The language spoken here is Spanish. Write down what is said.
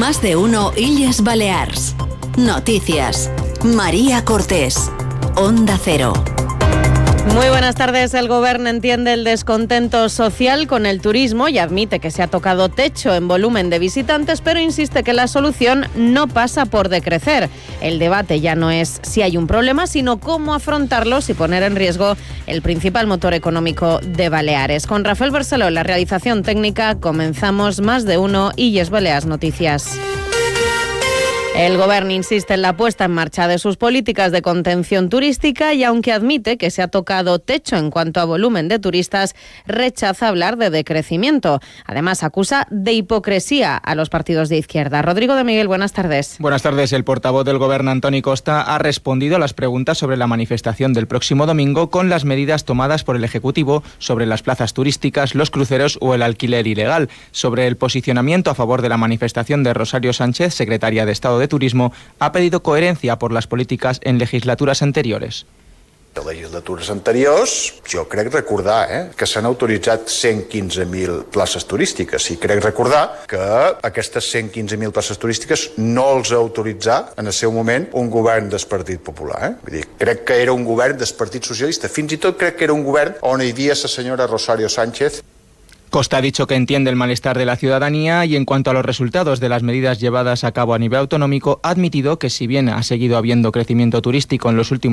Más de uno Illes Balears. Noticias. María Cortés. Onda Cero. Muy buenas tardes. El Gobierno entiende el descontento social con el turismo y admite que se ha tocado techo en volumen de visitantes, pero insiste que la solución no pasa por decrecer. El debate ya no es si hay un problema, sino cómo afrontarlo sin poner en riesgo el principal motor económico de Baleares. Con Rafael Barceló en la realización técnica, comenzamos Más de uno Illes Balears Noticias. El Gobierno insiste en la puesta en marcha de sus políticas de contención turística y, aunque admite que se ha tocado techo en cuanto a volumen de turistas, rechaza hablar de decrecimiento. Además, acusa de hipocresía a los partidos de izquierda. Rodrigo de Miguel, buenas tardes. Buenas tardes. El portavoz del Gobierno, Antoni Costa, ha respondido a las preguntas sobre la manifestación del próximo domingo con las medidas tomadas por el Ejecutivo sobre las plazas turísticas, los cruceros o el alquiler ilegal. Sobre el posicionamiento a favor de la manifestación de Rosario Sánchez, secretaria de Estado de Turismo, ha pedido coherencia por las políticas en legislaturas anteriores. De legislatures anteriors, jo crec recordar que s'han autoritzat 115.000 places turístiques i crec recordar que aquestes 115.000 places turístiques no els ha autoritzat en el seu moment un govern del Partit Popular. Vull dir, crec que era un govern del Partit Socialista, fins i tot crec que era un govern on hi havia la senyora Rosario Sánchez. Costa ha dicho que entiende el malestar de la ciudadanía y, en cuanto a los resultados de las medidas llevadas a cabo a nivel autonómico, ha admitido que, si bien ha seguido habiendo crecimiento turístico en los últimos